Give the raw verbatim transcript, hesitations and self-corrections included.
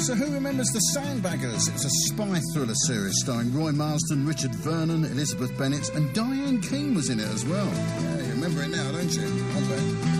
So who remembers The Sandbaggers? It was a spy thriller series starring Roy Marsden, Richard Vernon, Elizabeth Bennet, and Diane Keane was in it as well. Yeah, you remember it now, don't you? I bet.